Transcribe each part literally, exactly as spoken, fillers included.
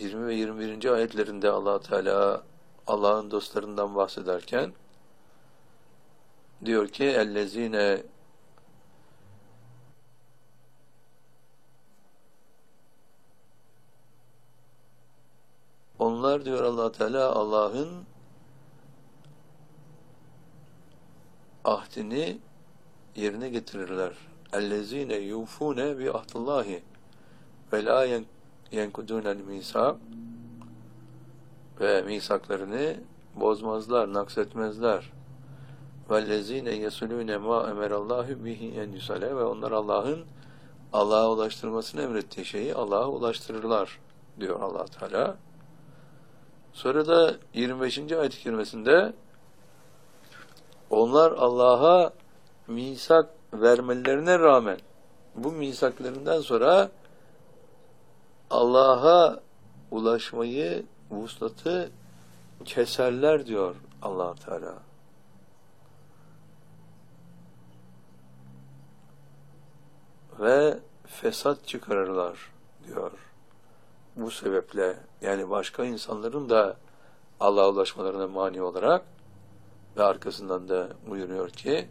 yirmi ve yirmi birinci ayetlerinde Allah Teala Allah'ın dostlarından bahsederken diyor ki ellezine onlar diyor Allah Teala Allah'ın ahdini yerine getirirler. Ellezine yufune bi ahdillahi ve la yenkudunel misak ve misaklarını bozmazlar, naksetmezler. Vellezine yesulune ma emerallahu bihi en yusale ve onlar Allah'ın Allah'a ulaştırmasını emrettiği şeyi Allah'a ulaştırırlar diyor Allah Teala. Sonra da yirmi beşinci ayet-i kerimesinde onlar Allah'a misak vermelerine rağmen bu misaklarından sonra Allah'a ulaşmayı, vuslatı keserler diyor Allah Teala. Ve fesat çıkarırlar diyor. Bu sebeple yani başka insanların da Allah'a ulaşmalarına mani olarak ve arkasından da buyuruyor ki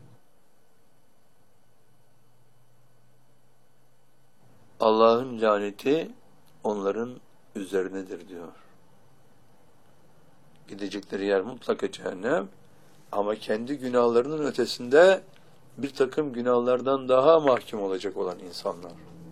Allah'ın laneti onların üzerinedir diyor. Gidecekleri yer mutlaka cehennem ama kendi günahlarının ötesinde bir takım günahlardan daha mahkum olacak olan insanlar.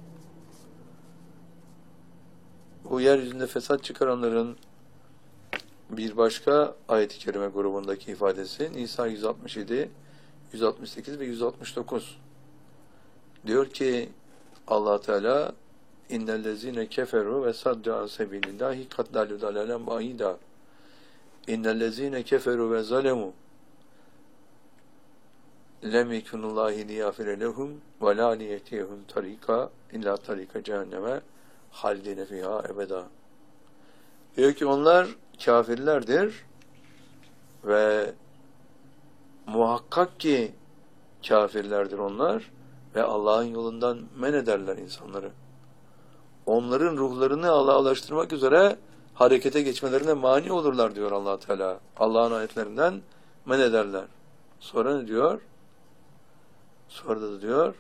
Bu yeryüzünde fesat çıkaranların bir başka ayet-i kerime grubundaki ifadesi Nisa yüz altmış yedi, yüz altmış sekiz ve yüz altmış dokuz. Diyor ki Allah Teala innellezine keferu ve saddu an sebilillahi kad dallu dalalen baida. İnnellezine keferu ve zalemu lem yekunullahi liyafire lehum ve la liyetihum tarika illa tarika cehenneme haldine fiha ebeda. Diyor ki onlar kafirlerdir ve muhakkak ki kafirlerdir onlar ve Allah'ın yolundan men ederler insanları. Onların ruhlarını Allah'a ulaştırmak üzere harekete geçmelerine mani olurlar diyor Allah Teala. Allah'ın ayetlerinden men ederler. Sonra ne diyor? Sonra da diyor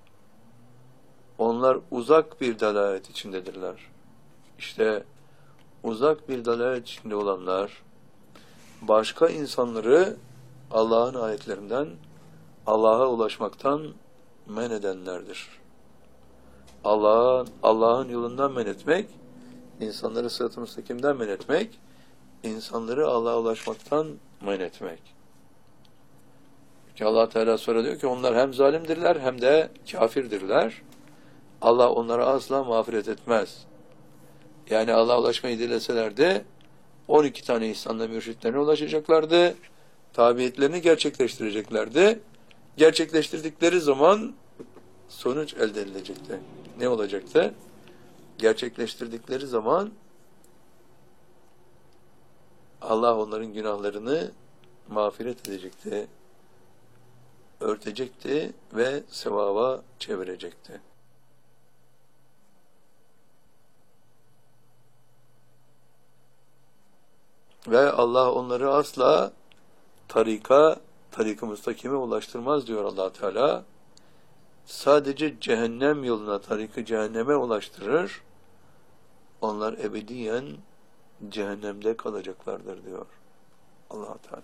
onlar uzak bir dalalet içindedirler. İşte uzak bir dalalet içinde olanlar başka insanları Allah'ın ayetlerinden Allah'a ulaşmaktan men edenlerdir. Allah'ın Allah'ın yolundan men etmek, insanları sırat-ı müstakimden men etmek, insanları Allah'a ulaşmaktan men etmek. Çünkü Allah Teala sonra diyor ki onlar hem zalimdirler hem de kafirdirler. Allah onlara asla mağfiret etmez. Yani Allah'a ulaşmayı dileselerdi on iki tane İslam'da mürşitlerine ulaşacaklardı. Tabiyetlerini gerçekleştireceklerdi. Gerçekleştirdikleri zaman sonuç elde edilecekti. Ne olacaktı? Gerçekleştirdikleri zaman Allah onların günahlarını mağfiret edecekti, örtecekti ve sevaba çevirecekti. Ve Allah onları asla tarika, tarik-ı müstakime ulaştırmaz diyor Allah Teala. Sadece cehennem yoluna, tarik-ı cehenneme ulaştırır. Onlar ebediyen cehennemde kalacaklardır diyor Allah Teala.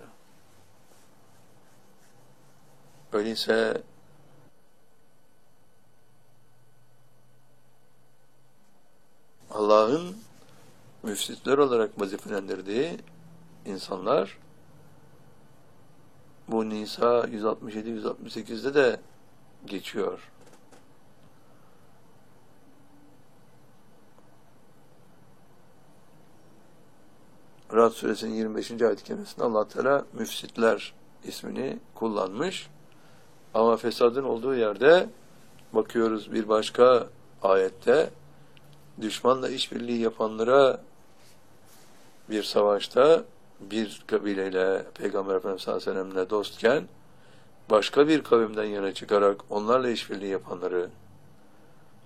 Öyleyse Allah'ın müfsitler olarak vazifelendirdiği insanlar bu Nisa yüz altmış yedi yüz altmış sekizde de geçiyor. Ra'd suresinin yirmi beşinci ayet-i kerimesinde Allah Teala müfsitler ismini kullanmış. Ama fesadın olduğu yerde bakıyoruz bir başka ayette düşmanla işbirliği yapanlara bir savaşta bir kabileyle Peygamber Efendimiz sallallahu aleyhi ve sellem'le dostken başka bir kavimden yana çıkarak onlarla işbirliği yapanları